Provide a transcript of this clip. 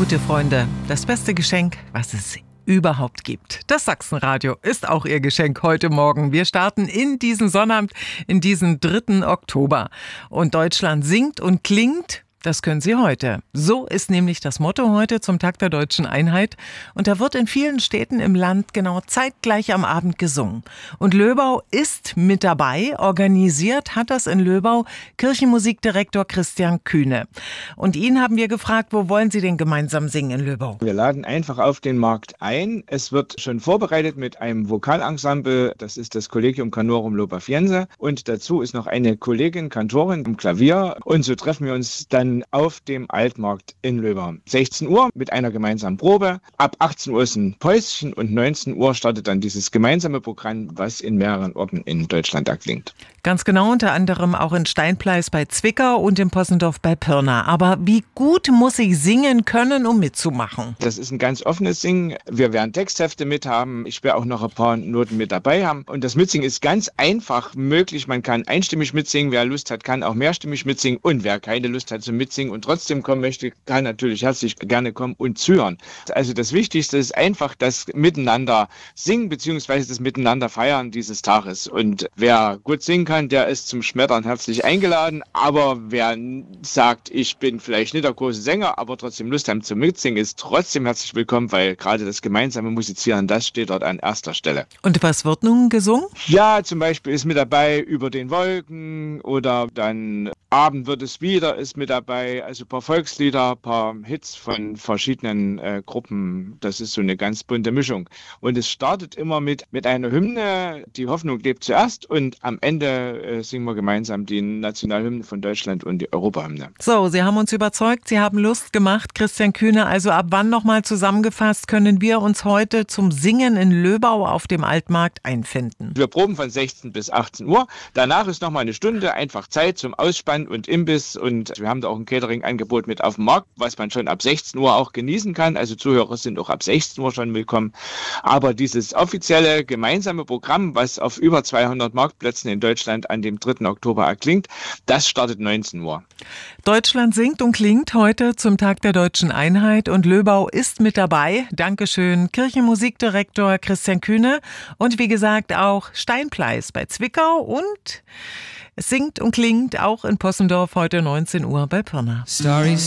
Gute Freunde, das beste Geschenk, was es überhaupt gibt. Das Sachsenradio ist auch Ihr Geschenk heute Morgen. Wir starten in diesen Sonnabend, in diesen 3. Oktober. Und Deutschland singt und klingt. Das können Sie heute. So ist nämlich das Motto heute zum Tag der Deutschen Einheit. Und da wird in vielen Städten im Land genau zeitgleich am Abend gesungen. Und Löbau ist mit dabei. Organisiert hat das in Löbau Kirchenmusikdirektor Christian Kühne. Und ihn haben wir gefragt, wo wollen Sie denn gemeinsam singen in Löbau? Wir laden einfach auf den Markt ein. Es wird schon vorbereitet mit einem Vokalensemble. Das ist das Collegium Canorum Lobafiense. Und dazu ist noch eine Kollegin, Kantorin im Klavier. Und so treffen wir uns dann auf dem Altmarkt in Löbau. 16 Uhr mit einer gemeinsamen Probe. Ab 18 Uhr ist ein Päuschen und 19 Uhr startet dann dieses gemeinsame Programm, was in mehreren Orten in Deutschland erklingt. Ganz genau, unter anderem auch in Steinpleis bei Zwickau und in Possendorf bei Pirna. Aber wie gut muss ich singen können, um mitzumachen? Das ist ein ganz offenes Singen. Wir werden Texthefte mit haben. Ich werde auch noch ein paar Noten mit dabei haben. Und das Mitsingen ist ganz einfach möglich. Man kann einstimmig mitsingen. Wer Lust hat, kann auch mehrstimmig mitsingen. Und wer keine Lust hat zum Mitsingen und trotzdem kommen möchte, kann natürlich herzlich gerne kommen und zuhören. Also das Wichtigste ist einfach das Miteinander singen bzw. das Miteinander feiern dieses Tages. Und wer gut singen kann, der ist zum Schmettern herzlich eingeladen. Aber wer sagt, ich bin vielleicht nicht der große Sänger, aber trotzdem Lust haben zum Mitsingen, ist trotzdem herzlich willkommen, weil gerade das gemeinsame Musizieren, das steht dort an erster Stelle. Und was wird nun gesungen? Ja, zum Beispiel ist mit dabei Über den Wolken oder dann Abend wird es wieder ist mit dabei. Also ein paar Volkslieder, ein paar Hits von verschiedenen Gruppen. Das ist so eine ganz bunte Mischung. Und es startet immer mit einer Hymne. Die Hoffnung lebt zuerst und am Ende singen wir gemeinsam die Nationalhymne von Deutschland und die Europahymne. So, Sie haben uns überzeugt, Sie haben Lust gemacht, Christian Kühne. Also ab wann nochmal zusammengefasst können wir uns heute zum Singen in Löbau auf dem Altmarkt einfinden? Wir proben von 16 bis 18 Uhr. Danach ist nochmal eine Stunde einfach Zeit zum Ausspannen und Imbiss. Und wir haben da auch ein Catering-Angebot mit auf dem Markt, was man schon ab 16 Uhr auch genießen kann. Also Zuhörer sind auch ab 16 Uhr schon willkommen. Aber dieses offizielle gemeinsame Programm, was auf über 200 Marktplätzen in Deutschland an dem 3. Oktober erklingt, das startet 19 Uhr. Deutschland singt und klingt heute zum Tag der Deutschen Einheit und Löbau ist mit dabei. Dankeschön, Kirchenmusikdirektor Christian Kühne. Und wie gesagt auch Steinpleis bei Zwickau und es singt und klingt auch in Possendorf heute 19 Uhr bei Pirna.